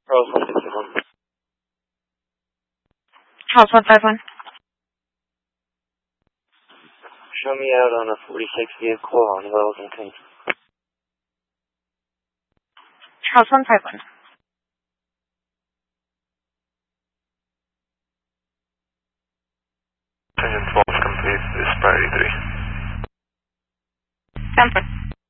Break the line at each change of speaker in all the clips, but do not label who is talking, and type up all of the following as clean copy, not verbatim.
Charles 161.
Charles 151.
Show me out on a 46 vehicle on Wellington.
Charles 151.
Engine 12 complete, this priority 3.
Stanford.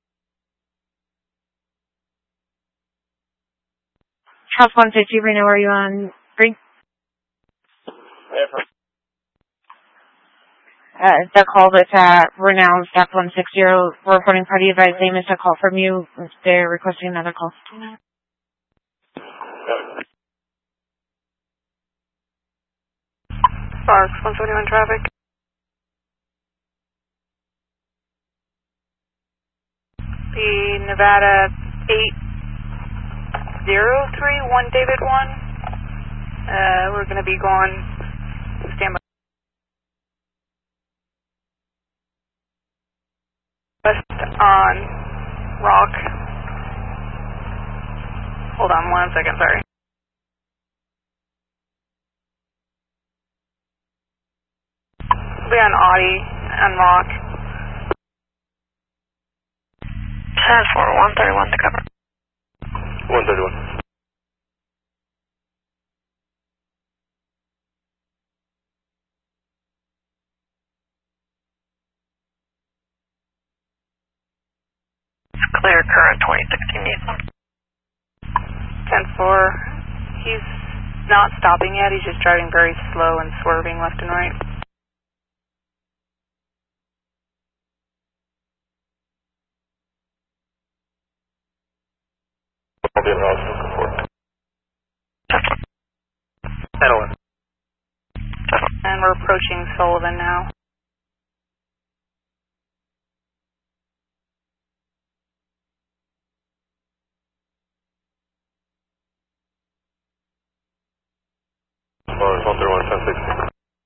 Charles 150, Reno, are you on green?
Whatever.
The call that's at Renown Staff 160, reporting party advised they missed a call from you. They're requesting another call.
Sparks 171 traffic. The Nevada 8031 David 1. We're going to be going standby. West on Rock. Hold on 1 second, sorry. We'll be on Audi and Rock.
10-4, 131 to cover.
131.
Clear current 2016 Nissan.
10-4. He's not stopping yet. He's just driving very slow and swerving left and right.
I'll be in Roswell, support. Adeline.
And we're approaching Sullivan now.
Mars 131, 1060.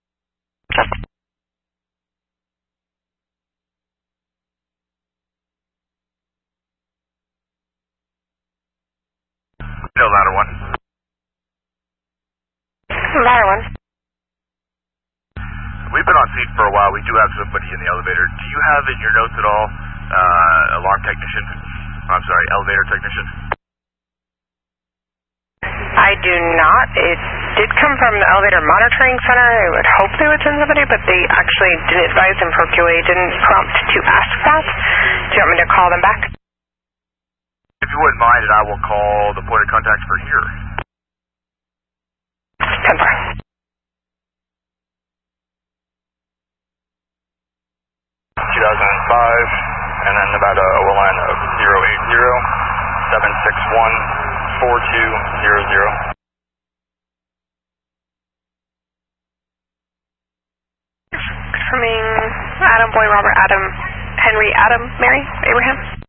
No, ladder 1.
Ladder 1.
We've been on scene for a while. We do have somebody in the elevator. Do you have in your notes at all, alarm technician? I'm sorry, elevator technician?
I do not. It did come from the elevator monitoring center. I would hope they would send somebody, but they actually didn't advise them for QA, didn't prompt to ask that. Do you want me to call them back?
If you wouldn't mind, I will call the point of contact for here.
10-4.
2005, and then Nevada overline of 080-761-4200.
Confirming Adam Boy, Robert Adam, Henry Adam, Mary Abraham.